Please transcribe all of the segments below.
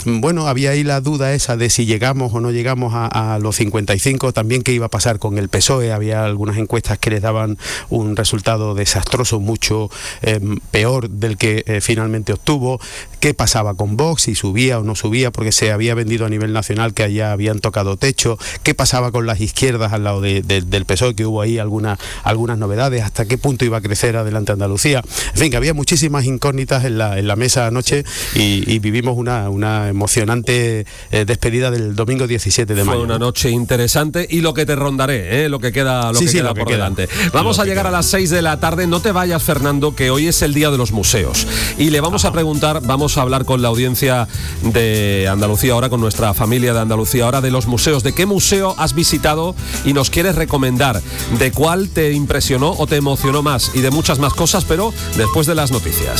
bueno, había ahí la duda esa de si llegamos o no llegamos a los 55, también qué iba a pasar con el PSOE. Había algunas encuestas que les daban un resultado desastroso, mucho peor del que finalmente obtuvo. ¿Qué pasaba con Vox? Si subía o no subía, porque se había vendido a nivel nacional que allá habían tocado techo. ¿Qué pasaba con las izquierdas al lado del PSOE? Que hubo ahí algunas novedades. ¿Hasta qué punto iba a crecer Adelante Andalucía? En fin, que había muchísimas incógnitas en la mesa anoche y vivimos una emocionante despedida del domingo 17 de mayo. Fue una noche interesante y lo que te rondaré, lo que queda por delante. Vamos a llegar a las 6 de la tarde. No te vayas, Fernando, que hoy es el día de los museos. Y le vamos a preguntar, vamos a hablar con la audiencia de Andalucía ahora, con nuestra familia de Andalucía ahora, de los museos. ¿De qué museo has visitado y nos quieres recomendar? ¿De cuál te impresionó o te emocionó más? Y de muchas más cosas, pero después de las noticias.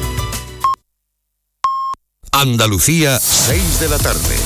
Andalucía, 6 de la tarde.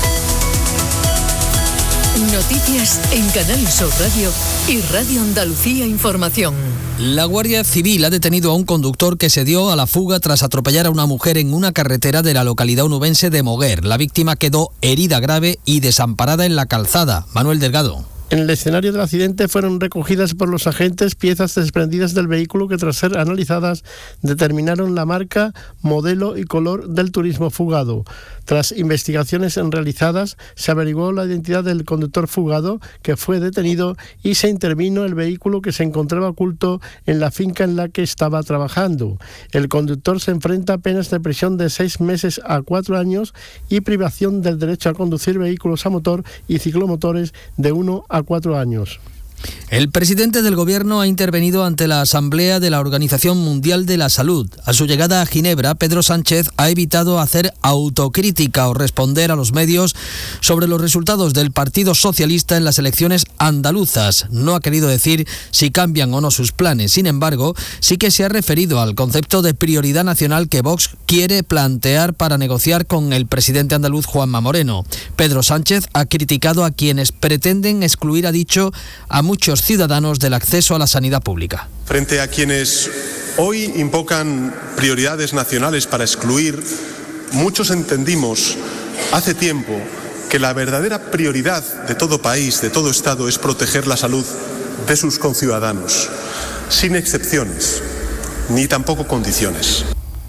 Noticias en Canal Sur Radio y Radio Andalucía Información. La Guardia Civil ha detenido a un conductor que se dio a la fuga tras atropellar a una mujer en una carretera de la localidad onubense de Moguer. La víctima quedó herida grave y desamparada en la calzada. Manuel Delgado. En el escenario del accidente fueron recogidas por los agentes piezas desprendidas del vehículo que, tras ser analizadas, determinaron la marca, modelo y color del turismo fugado. Tras investigaciones realizadas, se averiguó la identidad del conductor fugado, que fue detenido, y se intervino el vehículo que se encontraba oculto en la finca en la que estaba trabajando. El conductor se enfrenta a penas de prisión de 6 meses a 4 años y privación del derecho a conducir vehículos a motor y ciclomotores de 1 a 4 años. El presidente del Gobierno ha intervenido ante la Asamblea de la Organización Mundial de la Salud. A su llegada a Ginebra, Pedro Sánchez ha evitado hacer autocrítica o responder a los medios sobre los resultados del Partido Socialista en las elecciones andaluzas. No ha querido decir si cambian o no sus planes. Sin embargo, sí que se ha referido al concepto de prioridad nacional que Vox quiere plantear para negociar con el presidente andaluz Juanma Moreno. Pedro Sánchez ha criticado a quienes pretenden excluir, ha dicho, a muchos ciudadanos del acceso a la sanidad pública. Frente a quienes hoy invocan prioridades nacionales para excluir, muchos entendimos hace tiempo que la verdadera prioridad de todo país, de todo Estado, es proteger la salud de sus conciudadanos, sin excepciones, ni tampoco condiciones.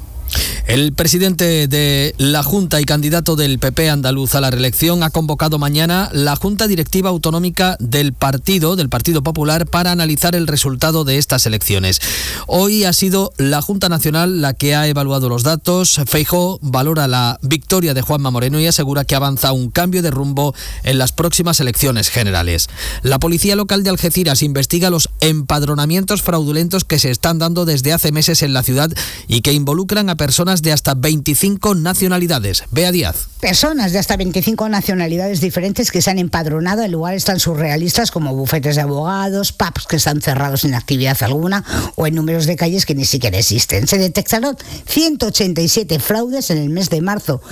El presidente de la Junta y candidato del PP andaluz a la reelección ha convocado mañana la Junta Directiva Autonómica del Partido Popular para analizar el resultado de estas elecciones. Hoy ha sido la Junta Nacional la que ha evaluado los datos. Feijóo valora la victoria de Juanma Moreno y asegura que avanza un cambio de rumbo en las próximas elecciones generales. La Policía Local de Algeciras investiga los empadronamientos fraudulentos que se están dando desde hace meses en la ciudad y que involucran a personas de hasta 25 nacionalidades. Bea Díaz. Personas de hasta 25 nacionalidades diferentes que se han empadronado en lugares tan surrealistas como bufetes de abogados, pubs que están cerrados sin actividad alguna o en números de calles que ni siquiera existen. Se detectaron 187 fraudes en el mes de marzo,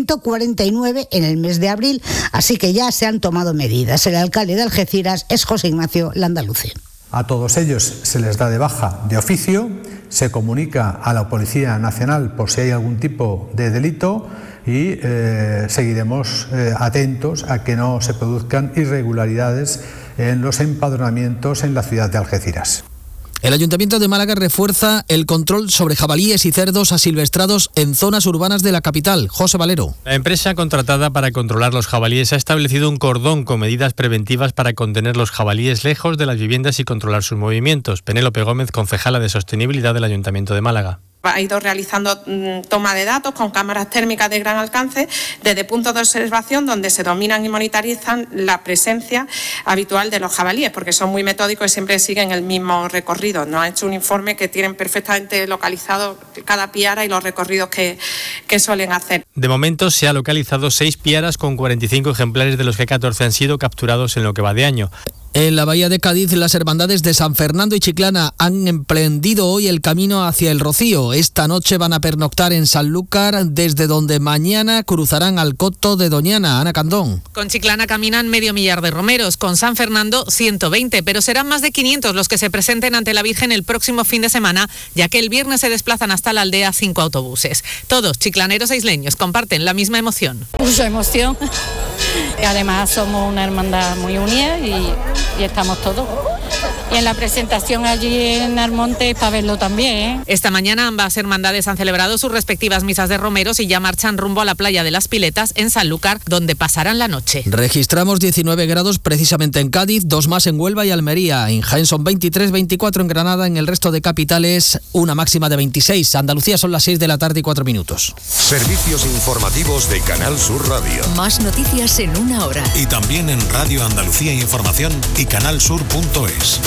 149 en el mes de abril, así que ya se han tomado medidas. El alcalde de Algeciras es José Ignacio Landaluce. A todos ellos se les da de baja de oficio, se comunica a la Policía Nacional por si hay algún tipo de delito y seguiremos atentos a que no se produzcan irregularidades en los empadronamientos en la ciudad de Algeciras. El Ayuntamiento de Málaga refuerza el control sobre jabalíes y cerdos asilvestrados en zonas urbanas de la capital. José Valero. La empresa contratada para controlar los jabalíes ha establecido un cordón con medidas preventivas para contener los jabalíes lejos de las viviendas y controlar sus movimientos. Penélope Gómez, concejala de Sostenibilidad del Ayuntamiento de Málaga. Ha ido realizando toma de datos con cámaras térmicas de gran alcance desde puntos de observación donde se dominan y monitorizan la presencia habitual de los jabalíes, porque son muy metódicos y siempre siguen el mismo recorrido. Nos han hecho un informe que tienen perfectamente localizado cada piara y los recorridos que suelen hacer. De momento se ha localizado 6 piaras con 45 ejemplares, de los que 14 han sido capturados en lo que va de año. En la bahía de Cádiz, las hermandades de San Fernando y Chiclana han emprendido hoy el camino hacia el Rocío. Esta noche van a pernoctar en Sanlúcar, desde donde mañana cruzarán al Coto de Doñana. Ana Candón. Con Chiclana caminan medio millar de romeros, con San Fernando 120, pero serán más de 500 los que se presenten ante la Virgen el próximo fin de semana, ya que el viernes se desplazan hasta la aldea 5 autobuses. Todos, chiclaneros e isleños, comparten la misma emoción. Mucha emoción. Y además somos una hermandad muy unida y estamos todos. Y en la presentación allí en Almonte para verlo también, ¿eh? Esta mañana ambas hermandades han celebrado sus respectivas misas de romeros y ya marchan rumbo a la playa de las Piletas en Sanlúcar, donde pasarán la noche. Registramos 19 grados precisamente en Cádiz, 2 más en Huelva y Almería. En Jaén son 23, 24 en Granada. En el resto de capitales una máxima de 26. Andalucía son las 6 de la tarde y 4 minutos. Servicios informativos de Canal Sur Radio. Más noticias en una hora. Y también en Radio Andalucía Información y canalsur.es.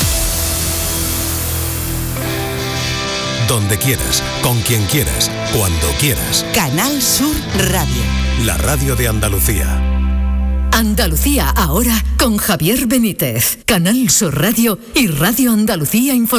Donde quieras, con quien quieras, cuando quieras. Canal Sur Radio. La radio de Andalucía. Andalucía ahora con Javier Benítez. Canal Sur Radio y Radio Andalucía Información.